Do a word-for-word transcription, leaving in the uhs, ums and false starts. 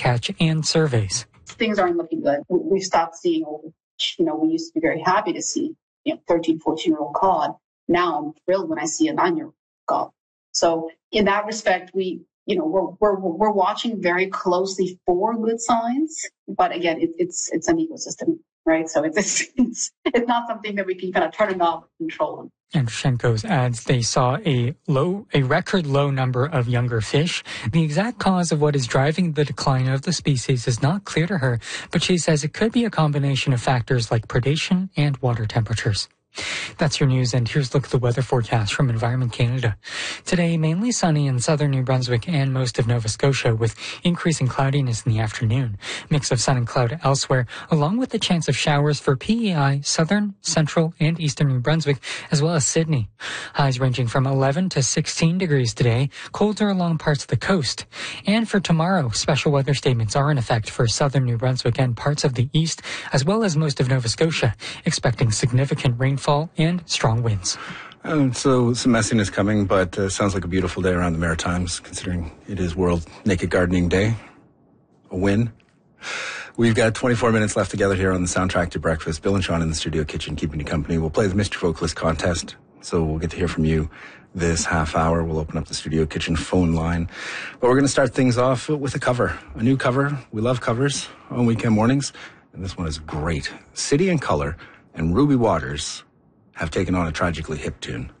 catch and surveys. Things aren't looking good. We've stopped seeing, you know, we used to be very happy to see, you know, thirteen, fourteen-year-old cod. Now I'm thrilled when I see a nine-year-old cod. So in that respect, we, you know, we're we're we're watching very closely for good signs. But again, it, it's it's an ecosystem, right? So it's it's it's not something that we can kind of turn it off and control. Andrushenko's adds they saw a low, a record low number of younger fish. The exact cause of what is driving the decline of the species is not clear to her, but she says it could be a combination of factors like predation and water temperatures. That's your news, and here's a look at the weather forecast from Environment Canada. Today, mainly sunny in southern New Brunswick and most of Nova Scotia, with increasing cloudiness in the afternoon. Mix of sun and cloud elsewhere, along with the chance of showers for P E I, southern, central, and eastern New Brunswick, as well as Sydney. Highs ranging from eleven to sixteen degrees today, colder along parts of the coast. And for tomorrow, special weather statements are in effect for southern New Brunswick and parts of the east, as well as most of Nova Scotia, expecting significant rainfall and strong winds. Um, so some messiness coming, but uh, sounds like a beautiful day around the Maritimes, considering it is World Naked Gardening Day. A win. We've got twenty-four minutes left together here on the Soundtrack to Breakfast. Bill and Sean in the studio kitchen keeping you company. We'll play the Mystery Vocalist contest, so we'll get to hear from you this half hour. We'll open up the studio kitchen phone line. But we're going to start things off with a cover, a new cover. We love covers on weekend mornings, and this one is great. City and Colour and Ruby Waters have taken on a tragically hip tune.